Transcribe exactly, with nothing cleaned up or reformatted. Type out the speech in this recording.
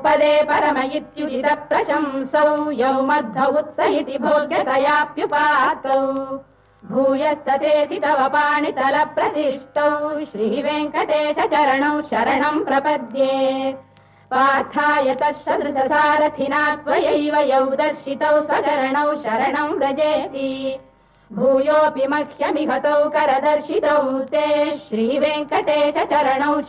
पदे परम इत्युदित प्रशंसौ यौ मध्व उत्स इति भोग्यतयाप्युपातौ भूयस्ततेति तव पाणितल प्रतिष्ठौ श्रीवेङ्कटेश चरणौ शरणं प्रपद्ये पार्थाय तत्सदृशसारथिना त्वयैव यौ दर्शितौ स्वचरणौ शरणं व्रजेति भूयोऽपि मह्यमिहतौ करदर्शितौ ते श्रीवेङ्कटेश चरणौ